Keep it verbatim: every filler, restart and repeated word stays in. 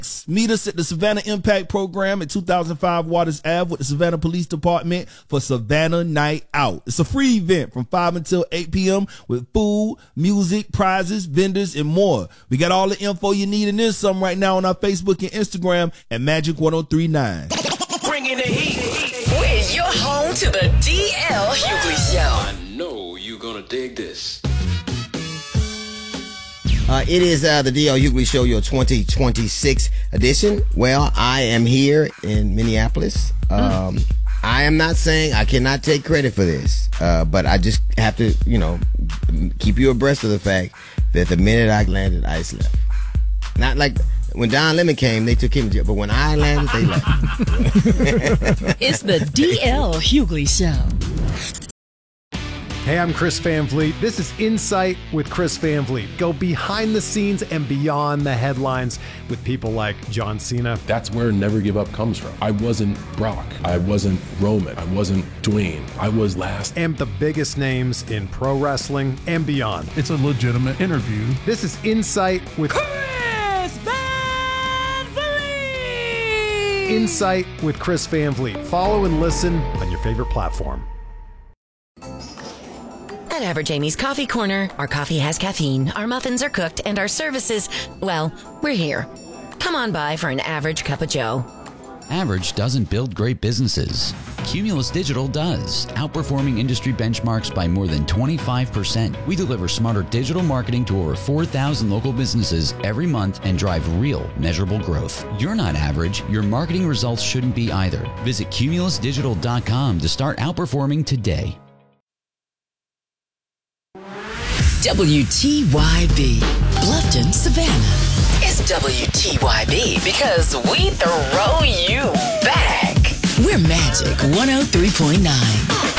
Meet us at the Savannah Impact Program at two thousand five Waters Avenue with the Savannah Police Department for Savannah Night Out. It's a free event from five until eight p.m. with food, music, prizes, vendors, and more. We got all the info you need and then some right now on our Facebook and Instagram at Magic ten thirty-nine. Bringing the heat. We're your home to the D L Hughley Show. I know you're gonna dig this. Uh, it is uh, the D L Hughley Show, your twenty twenty-six edition. Well, I am here in Minneapolis. Um, mm. I am not saying I cannot take credit for this, uh, but I just have to, you know, keep you abreast of the fact that the minute I landed, ICE left. Not like when Don Lemon came, they took him to jail, but when I landed, they left. It's the D L Hughley Show. Hey, I'm Chris Van Vliet. This is Insight with Chris Van Vliet. Go behind the scenes and beyond the headlines with people like John Cena. That's where Never Give Up comes from. I wasn't Brock. I wasn't Roman. I wasn't Dwayne. I was last. And the biggest names in pro wrestling and beyond. It's a legitimate interview. This is Insight with Chris Van Vliet. Insight with Chris Van Vliet. Follow and listen on your favorite platform. At Average Amy's Coffee Corner, our coffee has caffeine, our muffins are cooked, and our services, well, we're here. Come on by for an average cup of joe. Average doesn't build great businesses. Cumulus Digital does, outperforming industry benchmarks by more than twenty-five percent. We deliver smarter digital marketing to over four thousand local businesses every month and drive real, measurable growth. You're not average. Your marketing results shouldn't be either. Visit cumulus digital dot com to start outperforming today. W T Y B, Bluffton, Savannah. It's W T Y B because we throw you back. We're Magic one oh three point nine.